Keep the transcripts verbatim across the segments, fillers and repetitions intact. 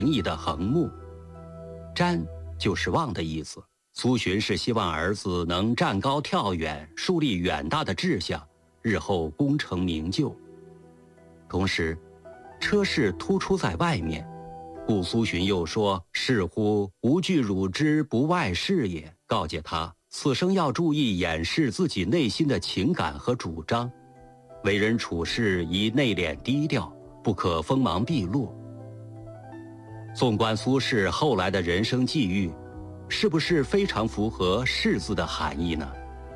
义的横木，瞻就是望的意思。苏洵是希望儿子能站高跳远，树立远大的志向，日后功成名就。同时，车室突出在外面，故苏洵又说：“是乎吾惧汝之不外事也。”告诫他此生要注意掩饰自己内心的情感和主张，为人处事宜内敛低调，不可锋芒毕露。纵观苏轼后来的人生际遇，是不是非常符合“轼”字的含义呢？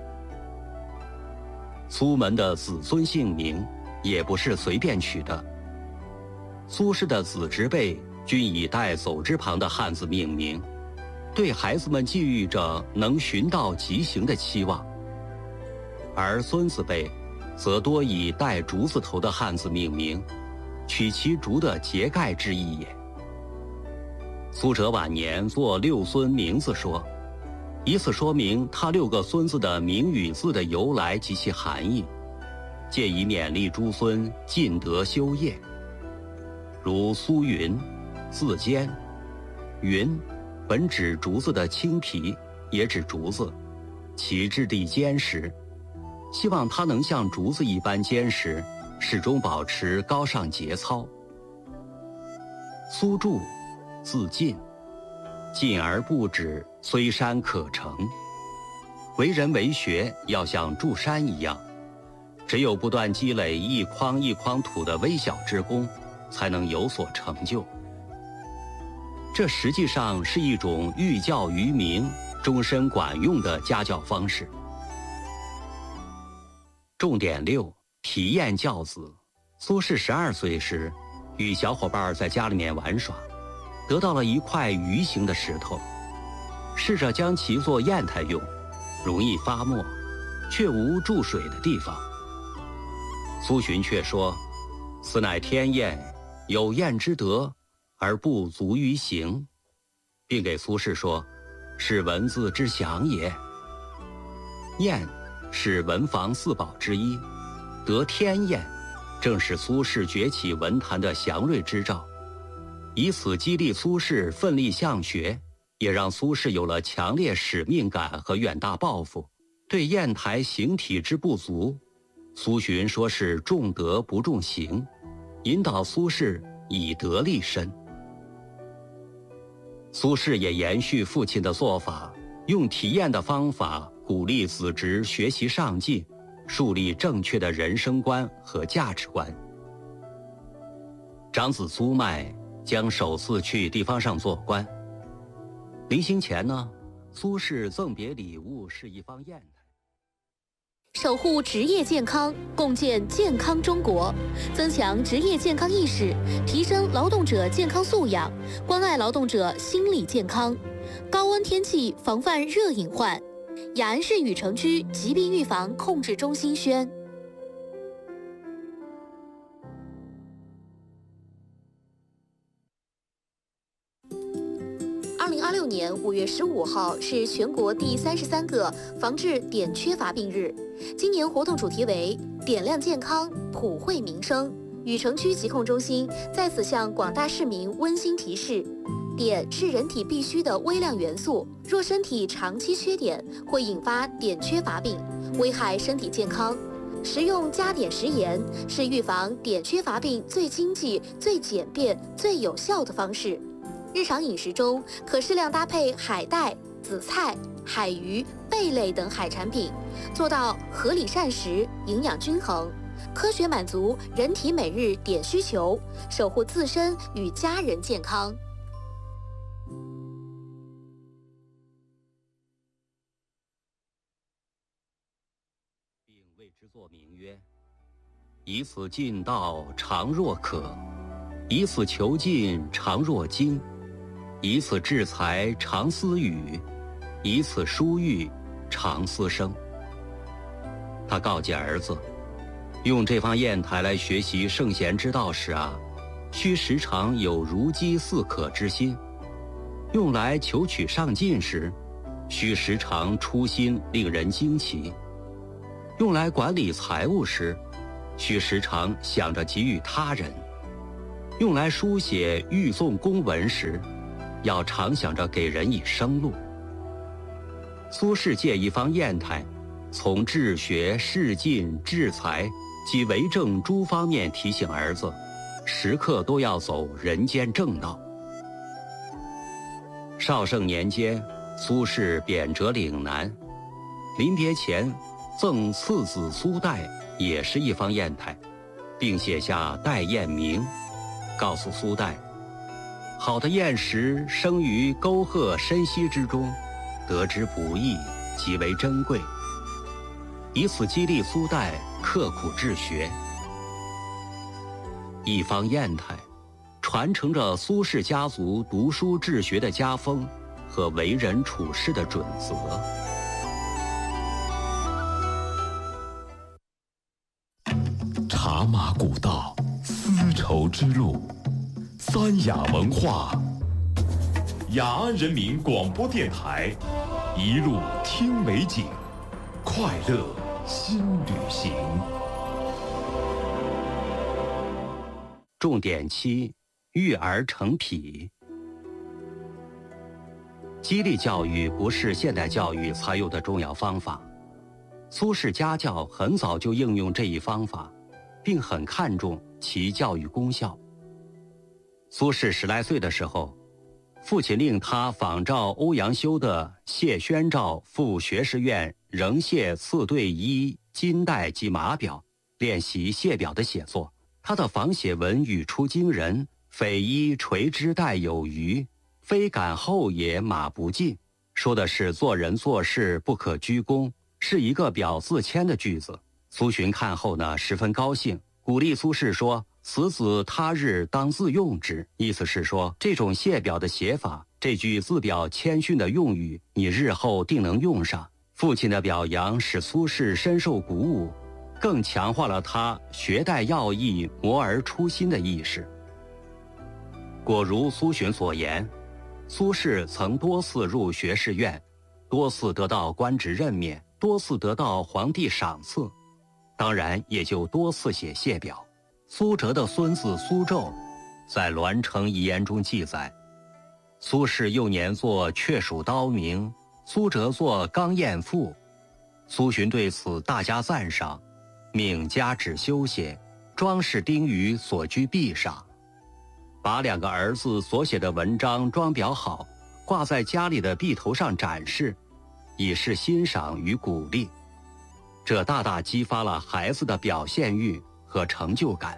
苏门的子孙姓名也不是随便取的，苏轼的子侄辈均以带走之旁的汉字命名，对孩子们寄予着能循道疾行的期望，而孙子辈则多以带竹字头的汉字命名，取其竹的节盖之意也。苏辙晚年作六孙名字说，以此说明他六个孙子的名与字的由来及其含义，借以勉励诸孙尽德修业。如苏云，字坚，云本指竹子的青皮，也指竹子，其质地坚实，希望它能像竹子一般坚实，始终保持高尚节操。苏筑，字进，进而不止，虽山可成。为人为学要像筑山一样，只有不断积累一筐一筐土的微小之功，才能有所成就。这实际上是一种寓教于民、终身管用的家教方式。重点六：体验教子。苏轼十二岁时，与小伙伴在家里面玩耍，得到了一块鱼形的石头，试着将其做砚台用，容易发墨，却无注水的地方。苏洵却说：“此乃天砚，有砚之德，而不足于行。”并给苏轼说：“是文字之祥也。”砚是文房四宝之一，得天砚，正是苏轼崛起文坛的祥瑞之兆，以此激励苏轼奋力向学，也让苏轼有了强烈使命感和远大抱负。对砚台形体之不足，苏洵说是重德不重行，引导苏轼以德立身。苏轼也延续父亲的做法，用体验的方法鼓励子侄学习上进，树立正确的人生观和价值观。长子苏迈将首次去地方上做官，临行前呢，苏轼赠别礼物是一方砚台。 守护职业健康，共建健康中国，增强职业健康意识，提升劳动者健康素养，关爱劳动者心理健康。高温天气防范热隐患。雅安市禹城区疾病预防控制中心宣。二零二六年五月十五号是全国第三十三个防治碘缺乏病日。今年活动主题为“点亮健康，普惠民生”。禹城区疾控中心在此向广大市民温馨提示：碘是人体必需的微量元素，若身体长期缺碘，会引发碘缺乏病，危害身体健康。食用加碘食盐是预防碘缺乏病最经济、最简便、最有效的方式。日常饮食中可适量搭配海带、紫菜、海鱼、贝类等海产品，做到合理膳食、营养均衡，科学满足人体每日碘需求，守护自身与家人健康。 并为之作名曰：以此进道，常若渴；以此求进，常若惊；以此制才，常思语；以此疏育，常思生。他告诫儿子，用这方砚台来学习圣贤之道时啊，需时常有如饥似渴之心；用来求取上进时，需时常初心令人惊奇；用来管理财物时，需时常想着给予他人。 用来书写预送公文时，要常想着给人以生路。苏轼借一方砚台，从治学、仕进、治财及为政诸方面提醒儿子，时刻都要走人间正道。绍圣年间，苏轼贬谪岭南，临别前赠次子苏代也是一方砚台，并写下代砚铭，告诉苏代，好的砚石生于沟壑深溪之中，得之不易，极为珍贵，以此激励苏代刻苦治学。一方砚台传承着苏轼家族读书治学的家风和为人处事的准则。 茶马古道，丝绸之路，三雅文化。雅安人民广播电台，一路听美景，快乐新旅行。 重点七：育儿成癖。激励教育不是现代教育采用的重要方法。苏轼家教很早就应用这一方法，并很看重其教育功效。苏轼十来岁的时候，父亲令他仿照欧阳修的谢宣诏赴学士院仍谢刺对衣、金带及马表，练习谢表的写作。他的仿写文语出惊人，匪衣垂之带有余，非敢后也马不进，说的是做人做事不可居功，是一个表自谦的句子。苏洵看后呢，十分高兴，鼓励苏轼说：“此子他日当自用之。”意思是说，这种谢表的写法，这句自表谦逊的用语，你日后定能用上。父亲的表扬使苏轼深受鼓舞，更强化了他学带要义、摩而出心的意识。果如苏洵所言，苏轼曾多次入学士院，多次得到官职任免，多次得到皇帝赏赐，当然也就多次写谢表。苏辙的孙子苏胄在《栾城遗言》中记载，苏轼幼年作雀鼠刀铭，苏辙作钢砚赋。苏洵对此大加赞赏，命加旨修写，装饰钉于所居壁上，把两个儿子所写的文章装裱好，挂在家里的壁头上展示，以示欣赏与鼓励。这大大激发了孩子的表现欲和成就感。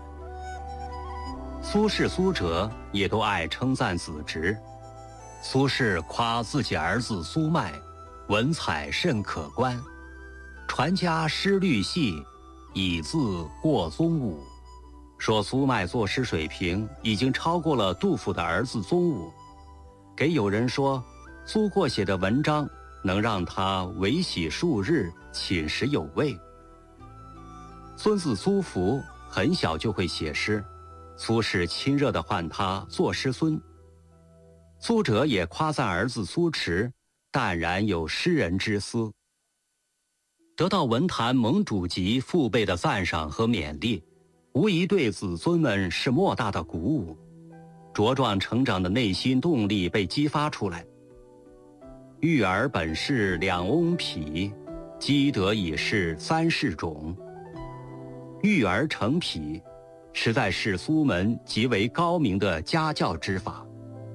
苏轼、苏辙也都爱称赞子侄。苏轼夸自己儿子苏迈文采甚可观，传家诗律细，以自过宗武，说苏迈作诗水平已经超过了杜甫的儿子宗武。给友人说，苏过写的文章能让他维喜数日，寝食有味。孙子苏福很小就会写诗，苏轼亲热地唤他作诗孙。苏辙也夸赞儿子苏迟淡然有诗人之思。得到文坛盟主级父辈的赞赏和勉励，无疑对子孙们是莫大的鼓舞，茁壮成长的内心动力被激发出来。育儿本是两翁癖，积德以是三世种。育儿成癖，实在是苏门极为高明的家教之法。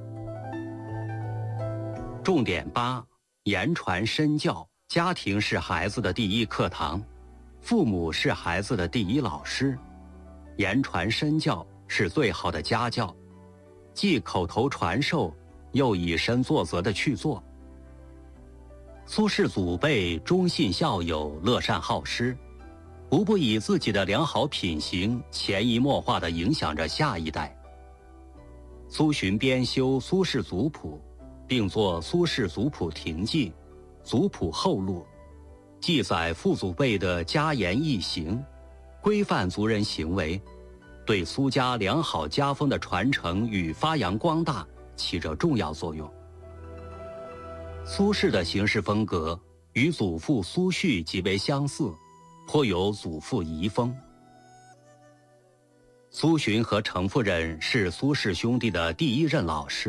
重点八：言传身教。家庭是孩子的第一课堂，父母是孩子的第一老师。言传身教是最好的家教，既口头传授，又以身作则的去做。苏轼祖辈忠信孝友，乐善好施，无不以自己的良好品行潜移默化地影响着下一代。苏洵编修《苏轼族谱》，并作《苏轼族谱亭记》《族谱后录》，记载父祖辈的家言义行，规范族人行为，对苏家良好家风的传承与发扬光大起着重要作用。苏轼的行事风格与祖父苏煦极为相似，颇有祖父遗风。 苏洵和程夫人是苏氏兄弟的第一任老师。